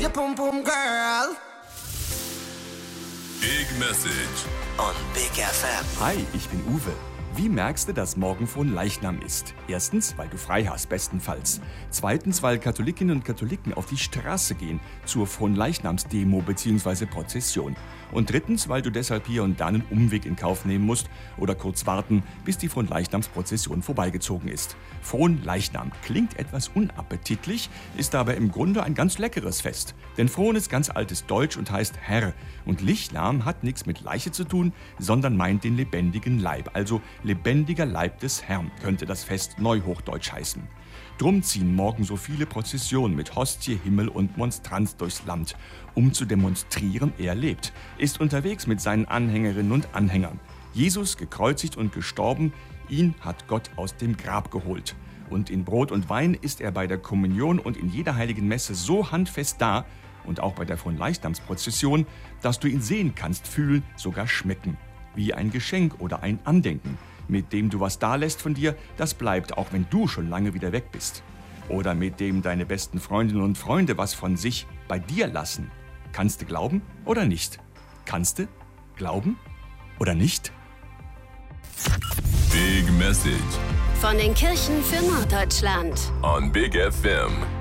Your pum pum girl. Big Message On Big FM. Hi, ich bin Uwe. Wie merkst du, dass morgen Fronleichnam ist? Erstens, weil du frei hast, bestenfalls. Zweitens, weil Katholikinnen und Katholiken auf die Straße gehen zur Fronleichnamsdemo bzw. Prozession. Und drittens, weil du deshalb hier und da einen Umweg in Kauf nehmen musst oder kurz warten, bis die Fronleichnamsprozession vorbeigezogen ist. Fronleichnam klingt etwas unappetitlich, ist aber im Grunde ein ganz leckeres Fest. Denn Fron ist ganz altes Deutsch und heißt Herr. Und Lichnam hat nichts mit Leiche zu tun, sondern meint den lebendigen Leib. Also lebendiger Leib des Herrn könnte das Fest Neuhochdeutsch heißen. Drum ziehen morgen so viele Prozessionen mit Hostie, Himmel und Monstranz durchs Land, um zu demonstrieren, er lebt, ist unterwegs mit seinen Anhängerinnen und Anhängern. Jesus gekreuzigt und gestorben, ihn hat Gott aus dem Grab geholt. Und in Brot und Wein ist er bei der Kommunion und in jeder heiligen Messe so handfest da, und auch bei der Fronleichnamsprozession, dass du ihn sehen kannst, fühlen, sogar schmecken. Wie ein Geschenk oder ein Andenken, mit dem du was dalässt von dir, das bleibt, auch wenn du schon lange wieder weg bist. Oder mit dem deine besten Freundinnen und Freunde was von sich bei dir lassen. Kannst du glauben oder nicht? Kannst du glauben oder nicht? Big Message Von den Kirchen für Norddeutschland. on Big FM.